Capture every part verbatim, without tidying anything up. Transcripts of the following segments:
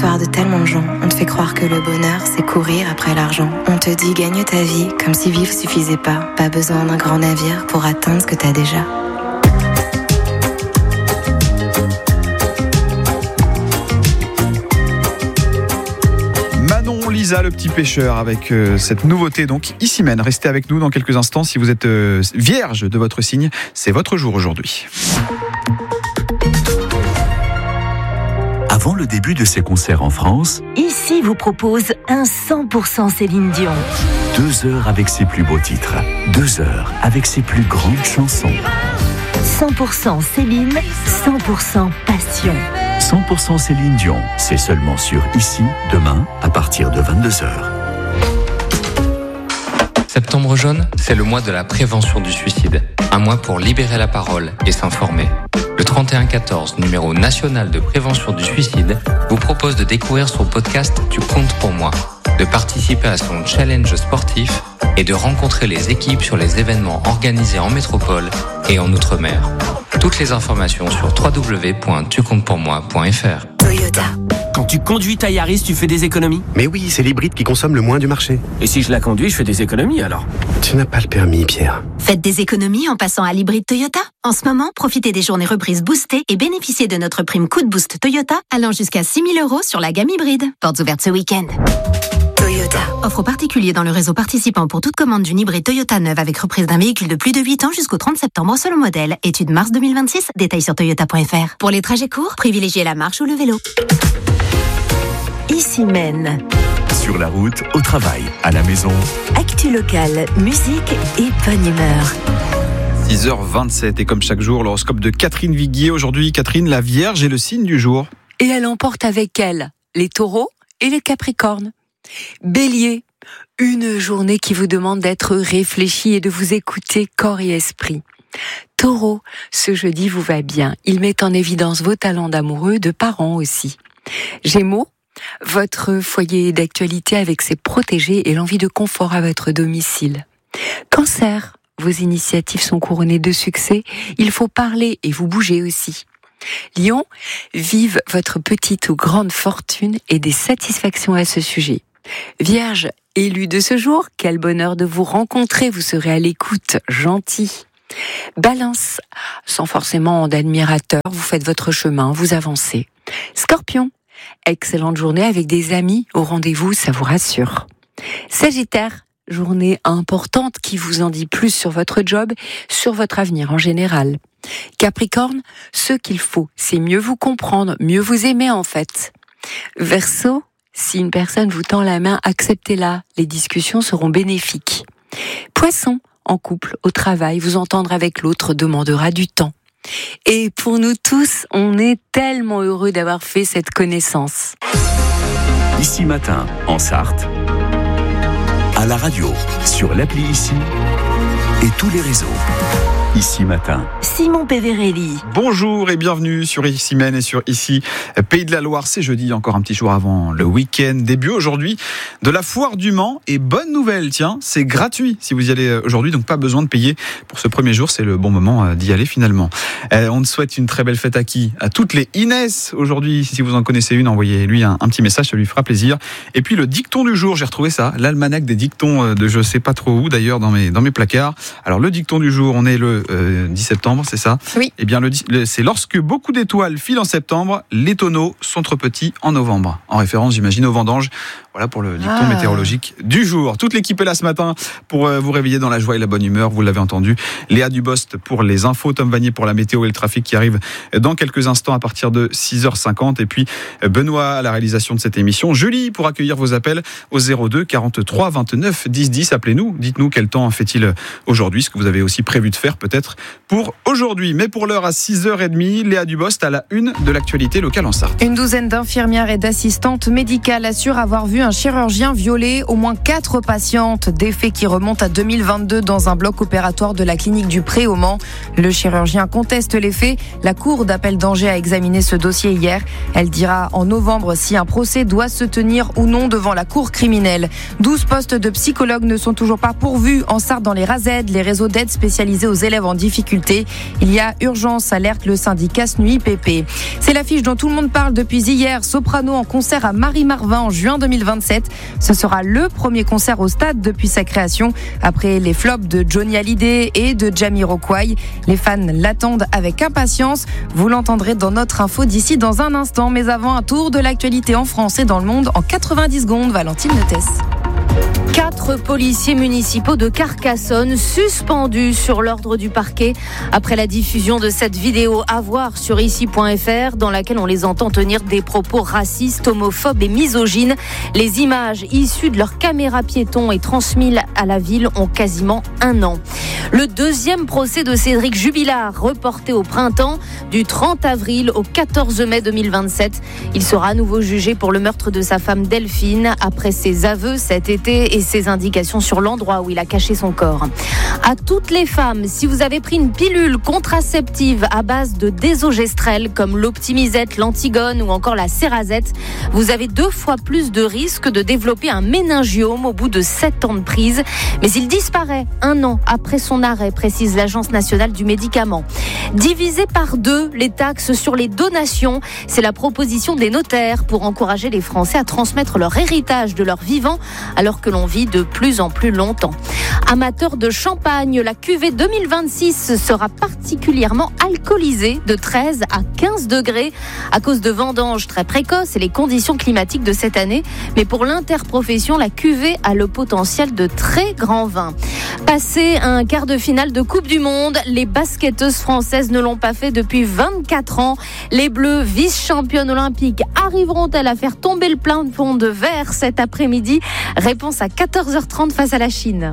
l'histoire de tellement de gens. On te fait croire que le bonheur, c'est courir après l'argent. On te dit gagne ta vie, comme si vivre suffisait pas. Pas besoin d'un grand navire pour atteindre ce que t'as déjà. Manon Lisa, le petit pêcheur, avec euh, cette nouveauté. Donc, Issy-Mène, restez avec nous dans quelques instants. Si vous êtes euh, vierge de votre signe, c'est votre jour aujourd'hui. Avant le début de ses concerts en France, Ici vous propose un cent pour cent Céline Dion. deux heures avec ses plus beaux titres, deux heures avec ses plus grandes chansons. cent pour cent Céline, cent pour cent passion. cent pour cent Céline Dion, c'est seulement sur Ici, demain, à partir de vingt-deux heures. Septembre jaune, c'est le mois de la prévention du suicide. Un mois pour libérer la parole et s'informer. Le trente et un quatorze, numéro national de prévention du suicide, vous propose de découvrir son podcast Tu comptes pour moi, de participer à son challenge sportif et de rencontrer les équipes sur les événements organisés en métropole et en Outre-mer. Toutes les informations sur w w w point tu comptes pour moi point f r. Toyota. Quand tu conduis ta Yaris, tu fais des économies? Mais oui, c'est l'hybride qui consomme le moins du marché. Et si je la conduis, je fais des économies alors? Tu n'as pas le permis, Pierre. Faites des économies en passant à l'hybride Toyota. En ce moment, profitez des journées reprises boostées et bénéficiez de notre prime coup de boost Toyota allant jusqu'à six mille euros sur la gamme hybride. Portes ouvertes ce week-end. Toyota. Offre aux particuliers dans le réseau participant pour toute commande d'une hybride Toyota neuve avec reprise d'un véhicule de plus de huit ans jusqu'au trente septembre selon modèle. Étude mars deux mille vingt-six. Détails sur toyota point f r. Pour les trajets courts, privilégiez la marche ou le vélo. Issy-Mène. Sur la route, au travail, à la maison. Actu locale, musique et bonne humeur. six heures vingt-sept et comme chaque jour, l'horoscope de Catherine Viguier. Aujourd'hui, Catherine, la Vierge est le signe du jour. Et elle emporte avec elle les taureaux et les capricornes. Bélier, une journée qui vous demande d'être réfléchi et de vous écouter corps et esprit. Taureau, ce jeudi vous va bien. Il met en évidence vos talents d'amoureux, de parents aussi. Gémeaux, votre foyer d'actualité avec ses protégés et l'envie de confort à votre domicile. Cancer, vos initiatives sont couronnées de succès. Il faut parler et vous bouger aussi. Lion, vive votre petite ou grande fortune et des satisfactions à ce sujet. Vierge, élu de ce jour, quel bonheur de vous rencontrer, vous serez à l'écoute, gentil. Balance, sans forcément d'admirateurs, vous faites votre chemin, vous avancez. Scorpion, excellente journée avec des amis au rendez-vous, ça vous rassure. Sagittaire, journée importante qui vous en dit plus sur votre job, sur votre avenir en général. Capricorne, ce qu'il faut, c'est mieux vous comprendre, mieux vous aimer en fait. Verseau, si une personne vous tend la main, acceptez-la, les discussions seront bénéfiques. Poisson, en couple, au travail, vous entendre avec l'autre demandera du temps. Et pour nous tous, on est tellement heureux d'avoir fait cette connaissance. Ici matin, en Sarthe, à la radio, sur l'appli Ici et tous les réseaux. Ici matin. Simon Peverelli. Bonjour et bienvenue sur Issy-Mène et sur Ici, Pays de la Loire. C'est jeudi, encore un petit jour avant le week-end. Début aujourd'hui de la foire du Mans. Et bonne nouvelle, tiens, c'est gratuit si vous y allez aujourd'hui, donc pas besoin de payer pour ce premier jour. C'est le bon moment d'y aller finalement. Euh, on te souhaite une très belle fête à qui? À toutes les Inès aujourd'hui. Si vous en connaissez une, envoyez-lui un, un petit message, ça lui fera plaisir. Et puis le dicton du jour, j'ai retrouvé ça, l'almanach des dictons de je sais pas trop où d'ailleurs dans mes, dans mes placards. Alors le dicton du jour, on est le Euh, dix septembre, c'est ça? Oui. Eh bien, le, le, c'est lorsque beaucoup d'étoiles filent en septembre, les tonneaux sont trop petits en novembre. En référence, j'imagine, aux vendanges. Voilà pour le dicton ah. météorologique du jour. Toute l'équipe est là ce matin pour euh, vous réveiller dans la joie et la bonne humeur. Vous l'avez entendu. Léa Dubost pour les infos, Tom Vanier pour la météo et le trafic qui arrive dans quelques instants à partir de six heures cinquante. Et puis Benoît à la réalisation de cette émission. Julie pour accueillir vos appels au zéro deux quarante-trois vingt-neuf dix dix. Appelez-nous. Dites-nous quel temps fait-il aujourd'hui, ce que vous avez aussi prévu de faire peut-être pour aujourd'hui. Mais pour l'heure à six heures trente, Léa Dubost à la une de l'actualité locale en Sarthe. Une douzaine d'infirmières et d'assistantes médicales assurent avoir vu un chirurgien violer au moins quatre patientes. Des faits qui remontent à deux mille vingt-deux dans un bloc opératoire de la clinique du Pré au Mans. Le chirurgien conteste les faits. La cour d'appel d'Angers a examiné ce dossier hier. Elle dira en novembre si un procès doit se tenir ou non devant la cour criminelle. douze postes de psychologues ne sont toujours pas pourvus en Sarthe dans les R A Z, les réseaux d'aide spécialisés aux élèves élèves en difficulté. Il y a urgence, alerte le syndicat S N U I P P. C'est l'affiche dont tout le monde parle depuis hier. Soprano en concert à Marie-Marvin en juin deux mille vingt-sept. Ce sera le premier concert au stade depuis sa création. Après les flops de Johnny Hallyday et de Jamiroquai, les fans l'attendent avec impatience. Vous l'entendrez dans notre info d'ici dans un instant. Mais avant, un tour de l'actualité en France et dans le monde en quatre-vingt-dix secondes. Valentine Netes. Quatre policiers municipaux de Carcassonne suspendus sur l'ordre du parquet après la diffusion de cette vidéo à voir sur ici point f r dans laquelle on les entend tenir des propos racistes, homophobes et misogynes. Les images issues de leurs caméras piétons et transmises à la ville ont quasiment un an. Le deuxième procès de Cédric Jubilard, reporté au printemps du trente avril au quatorze mai deux mille vingt-sept. Il sera à nouveau jugé pour le meurtre de sa femme Delphine après ses aveux cet été et ses indications sur l'endroit où il a caché son corps. À toutes les femmes, si vous avez pris une pilule contraceptive à base de désogestrel comme l'Optimisette, l'Antigone ou encore la Cerazette, vous avez deux fois plus de risques de développer un méningiome au bout de sept ans de prise. Mais il disparaît un an après son arrêt, précise l'Agence nationale du médicament. Diviser par deux les taxes sur les donations, c'est la proposition des notaires pour encourager les Français à transmettre leur héritage de leur vivant alors que l'on vit de plus en plus longtemps. Amateurs de champagne, la cuvée deux mille vingt-six sera particulièrement alcoolisée de treize à quinze degrés à cause de vendanges très précoces et les conditions climatiques de cette année. Mais pour l'interprofession, la cuvée a le potentiel de très grand vin. Passé un quart de finale de Coupe du Monde, les basketteuses françaises ne l'ont pas fait depuis vingt-quatre ans. Les Bleus, vice-championnes olympiques, arriveront-elles à faire tomber le plafond de verre cet après-midi ? Réponse à quatorze heures trente face à la Chine.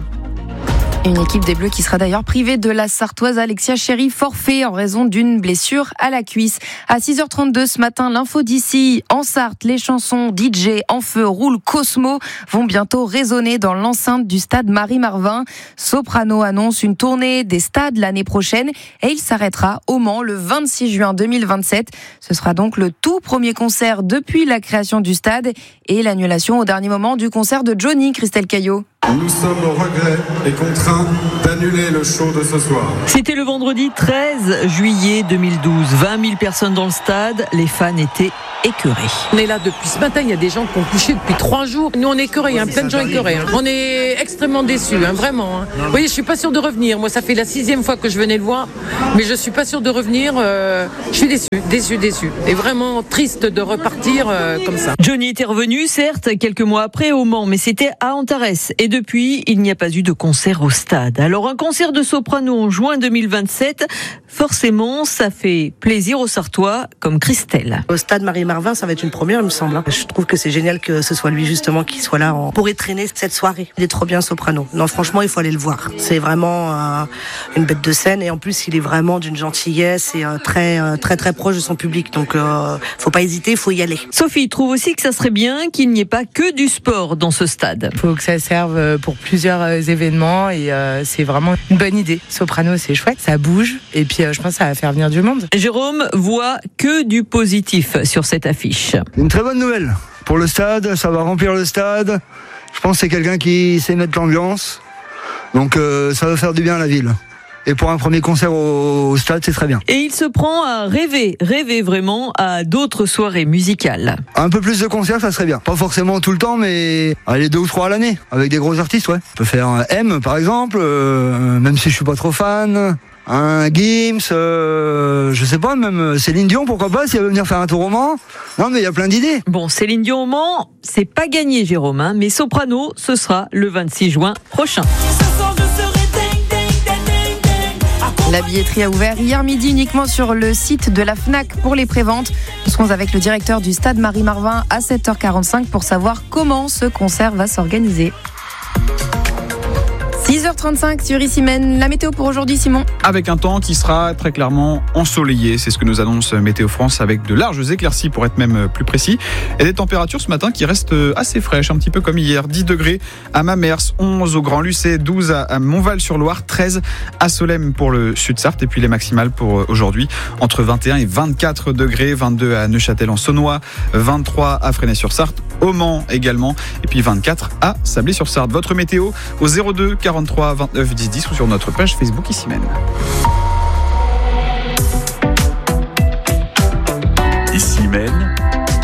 Une équipe des Bleus qui sera d'ailleurs privée de la Sartoise Alexia Chéry, forfait en raison d'une blessure à la cuisse. À six heures trente-deux ce matin, l'info d'ici, en Sarthe, les chansons D J En Feu roule Cosmo vont bientôt résonner dans l'enceinte du stade Marie-Marvin. Soprano annonce une tournée des stades l'année prochaine et il s'arrêtera au Mans le vingt-six juin deux mille vingt-sept. Ce sera donc le tout premier concert depuis la création du stade et l'annulation au dernier moment du concert de Johnny, Christelle Caillot. Nous sommes au regret et contraints d'annuler le show de ce soir. C'était le vendredi treize juillet deux mille douze. vingt mille personnes dans le stade. Les fans étaient écœurés. On est là depuis ce matin. Il y a des gens qui ont couché depuis trois jours. Nous, on est écœurés. Hein, plein de gens écœurés. Hein. On est extrêmement déçus, hein, vraiment. Hein. Vous voyez, je suis pas sûre de revenir. Moi, ça fait la sixième fois que je venais le voir, mais je suis pas sûre de revenir. Euh, je suis déçue, déçue, déçue. Et vraiment triste de repartir euh, comme ça. Johnny était revenu, certes, quelques mois après au Mans, mais c'était à Antares. Et depuis, il n'y a pas eu de concert au stade. Alors un concert de soprano en juin deux mille vingt-sept, forcément, ça fait plaisir aux Sartois comme Christelle. Au stade Marie-Marvin, ça va être une première, il me semble. Je trouve que c'est génial que ce soit lui justement qui soit là en... pour étraîner cette soirée. Il est trop bien soprano. Non, franchement, il faut aller le voir. C'est vraiment euh, une bête de scène et en plus, il est vraiment d'une gentillesse et euh, très, euh, très, très proche de son public. Donc, euh, faut pas hésiter, il faut y aller. Sophie trouve aussi que ça serait bien qu'il n'y ait pas que du sport dans ce stade. Il faut que ça serve pour plusieurs événements et euh, c'est vraiment une bonne idée. Soprano, c'est chouette, ça bouge et puis euh, je pense que ça va faire venir du monde. Jérôme voit que du positif sur cette affiche. Une très bonne nouvelle pour le stade, ça va remplir le stade. Je pense que c'est quelqu'un qui sait mettre l'ambiance, donc euh, ça va faire du bien à la ville. Et pour un premier concert au stade, c'est très bien. Et il se prend à rêver, rêver vraiment à d'autres soirées musicales. Un peu plus de concerts, ça serait bien. Pas forcément tout le temps, mais allez, deux ou trois à l'année, avec des gros artistes, ouais. On peut faire un M, par exemple, euh, même si je suis pas trop fan. Un Gims, euh, je sais pas, même Céline Dion, pourquoi pas, si elle veut venir faire un tour au Mans. Non, mais il y a plein d'idées. Bon, Céline Dion au Mans, c'est pas gagné, Jérôme, hein, mais Soprano, ce sera le vingt-six juin prochain. La billetterie a ouvert hier midi uniquement sur le site de la Fnac pour les préventes. Nous serons avec le directeur du stade Marie-Marvin à sept heures quarante-cinq pour savoir comment ce concert va s'organiser. six heures trente-cinq sur Ici Même. La météo pour aujourd'hui, Simon. Avec un temps qui sera très clairement ensoleillé. C'est ce que nous annonce Météo France avec de larges éclaircies pour être même plus précis. Et des températures ce matin qui restent assez fraîches, un petit peu comme hier. dix degrés à Mamers, onze au Grand Lucé, douze à Montval-sur-Loire, treize à Solesmes pour le Sud-Sarthe. Et puis les maximales pour aujourd'hui, entre vingt et un et vingt-quatre degrés, vingt-deux à Neuchâtel en Saunois, vingt-trois à Fresnay-sur-Sarthe au Mans également, et puis vingt-quatre à Sablé-sur-Sarthe. Votre météo au zéro deux quarante-trois vingt-neuf dix dix ou sur notre page Facebook Issy-Mène. Issy-Mène.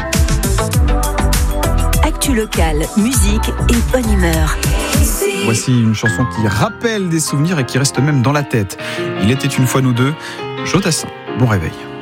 Actu locale, musique et bonne humeur. Voici une chanson qui rappelle des souvenirs et qui reste même dans la tête. Il était une fois nous deux, Joe Dassin. Bon réveil.